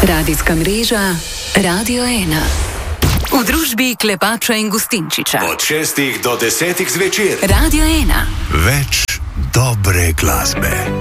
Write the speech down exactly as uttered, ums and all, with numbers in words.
Radijska mreža Radio ena. V družbi Klepača in Gustinčiča. Od šestih do desetih zvečer. Radio ena. Več dobre glasbe.